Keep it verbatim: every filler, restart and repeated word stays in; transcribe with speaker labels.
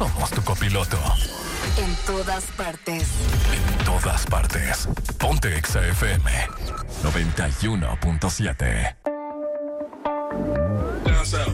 Speaker 1: somos tu copiloto.
Speaker 2: En todas partes.
Speaker 1: En todas partes. Ponte Exa F M noventa y uno punto siete.